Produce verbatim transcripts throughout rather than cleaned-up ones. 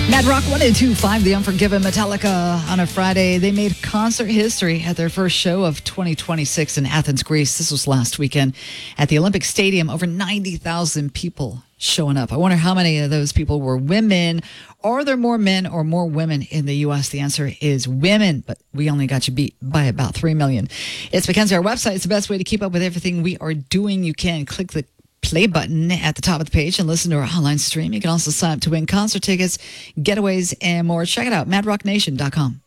Mad Rock one oh two point five, The Unforgiven, Metallica on a Friday. They made concert history at their first show of twenty twenty-six in Athens, Greece. This was last weekend at the Olympic Stadium. Over ninety thousand people showing up. I wonder how many of those people were women. Are there more men or more women in the U S? The answer is women, but we only got you beat by about three million. It's Mackenzie. Our website is the best way to keep up with everything we are doing. You can click the play button at the top of the page and listen to our online stream. You can also sign up to win concert tickets, getaways, and more. Check it out, mad rock nation dot com.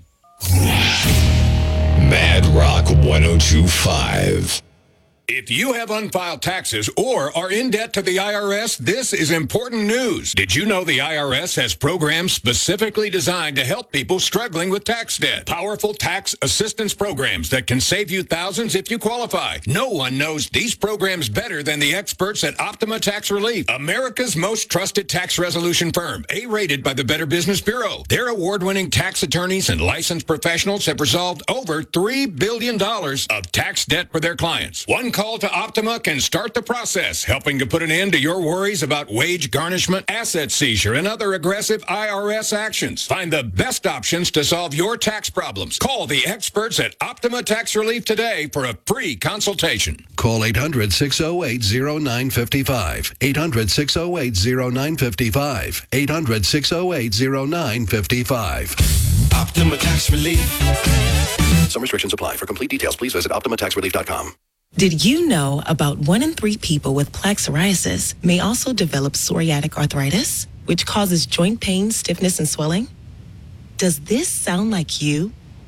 Mad Rock one oh two point five. If you have unfiled taxes or are in debt to the I R S, this is important news. Did you know the I R S has programs specifically designed to help people struggling with tax debt? Powerful tax assistance programs that can save you thousands if you qualify. No one knows these programs better than the experts at Optima Tax Relief, America's most trusted tax resolution firm, A-rated by the Better Business Bureau. Their award-winning tax attorneys and licensed professionals have resolved over three billion dollars of tax debt for their clients. One call to Optima can start the process, helping to put an end to your worries about wage garnishment, asset seizure, and other aggressive I R S actions. Find the best options to solve your tax problems. Call the experts at Optima Tax Relief today for a free consultation. Call eight hundred, six oh eight, oh nine five five. eight hundred, six oh eight, oh nine five five. eight hundred, six oh eight, oh nine five five. Optima Tax Relief. Some restrictions apply. For complete details, please visit optima tax relief dot com. Did you know about one in three people with plaque psoriasis may also develop psoriatic arthritis, which causes joint pain, stiffness, and swelling? Does this sound like you?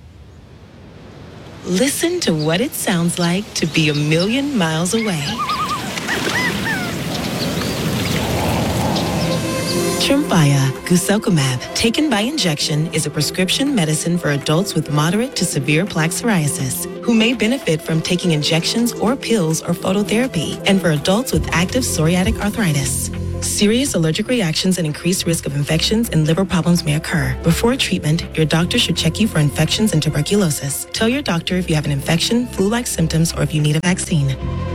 Listen to what it sounds like to be a million miles away. Tremfya guselkumab, taken by injection, is a prescription medicine for adults with moderate to severe plaque psoriasis who may benefit from taking injections or pills or phototherapy, and for adults with active psoriatic arthritis. Serious allergic reactions and increased risk of infections and liver problems may occur. Before treatment, your doctor should check you for infections and tuberculosis. Tell your doctor if you have an infection, flu-like symptoms, or if you need a vaccine.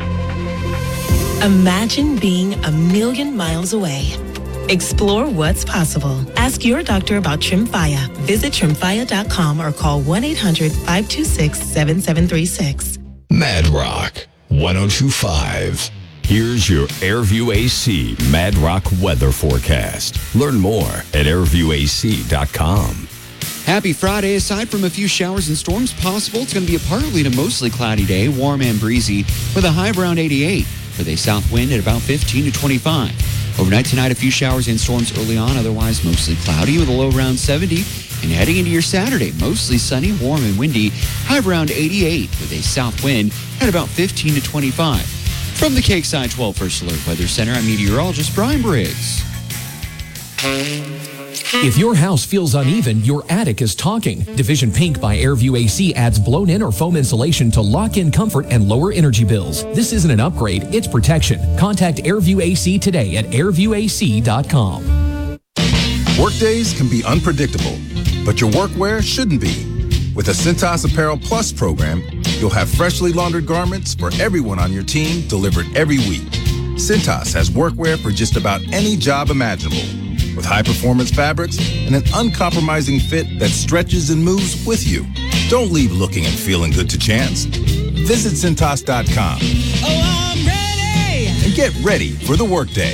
Imagine being a million miles away. Explore what's possible. Ask your doctor about Tremfya. Visit tremfya dot com or call one eight hundred, five two six, seven seven three six. Mad Rock one oh two point five. Here's your AirView A C Mad Rock weather forecast. Learn more at air view A C dot com. Happy Friday. Aside from a few showers and storms possible, it's going to be a partly to mostly cloudy day, warm and breezy, with a high of around eighty-eight, with a south wind at about fifteen to twenty-five. Overnight tonight, a few showers and storms early on, otherwise mostly cloudy with a low around seventy. And heading into your Saturday, mostly sunny, warm and windy, high of around eighty-eight with a south wind at about fifteen to twenty-five. From the Cakeside twelve First Alert Weather Center, I'm meteorologist Brian Briggs. If your house feels uneven, your attic is talking. Division Pink by AirView A C adds blown-in or foam insulation to lock in comfort and lower energy bills. This isn't an upgrade, it's protection. Contact AirView A C today at air view A C dot com. Workdays can be unpredictable, but your workwear shouldn't be. With the Cintas Apparel Plus program, you'll have freshly laundered garments for everyone on your team delivered every week. Cintas has workwear for just about any job imaginable, with high-performance fabrics and an uncompromising fit that stretches and moves with you. Don't leave looking and feeling good to chance. Visit Cintas dot com. Oh, I'm ready! And get ready for the workday.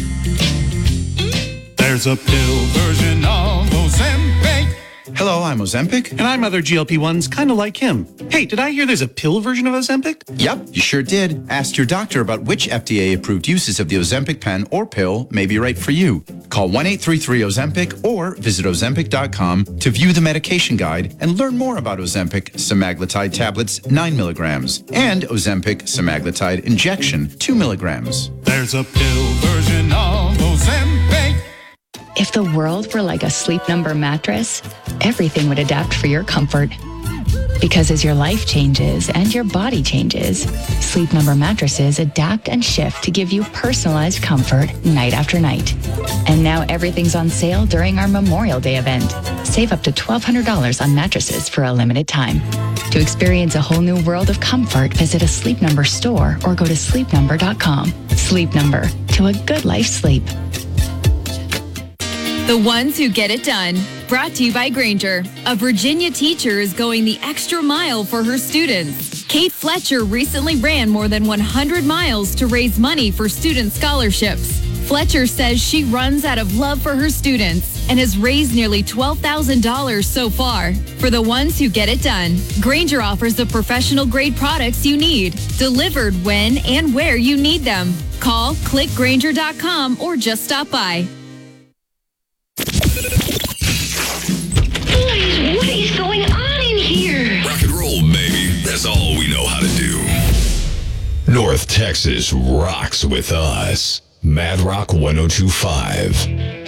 There's a pill version of Ozempic. Hello, I'm Ozempic. And I'm other G L P ones kind of like him. Hey, did I hear there's a pill version of Ozempic? Yep, you sure did. Ask your doctor about which F D A-approved uses of the Ozempic pen or pill may be right for you. Call one eight three three Ozempic or visit Ozempic dot com to view the medication guide and learn more about Ozempic semaglutide tablets nine milligrams and Ozempic semaglutide injection two milligrams. There's a pill version of Ozempic. If the world were like a Sleep Number mattress, everything would adapt for your comfort. Because as your life changes and your body changes, Sleep Number mattresses adapt and shift to give you personalized comfort night after night. And now everything's on sale during our Memorial Day event. Save up to twelve hundred dollars on mattresses for a limited time. To experience a whole new world of comfort, visit a Sleep Number store or go to sleep number dot com. Sleep Number, to a good life sleep. The ones who get it done. Brought to you by Granger. A Virginia teacher is going the extra mile for her students. Kate Fletcher recently ran more than one hundred miles to raise money for student scholarships. Fletcher says she runs out of love for her students and has raised nearly twelve thousand dollars so far. For the ones who get it done, Granger offers the professional grade products you need, delivered when and where you need them. Call, click Granger dot com, or just stop by. Boys, what is going on in here? Rock and roll, baby. That's all we know how to do. North Texas rocks with us. Mad Rock one oh two point five.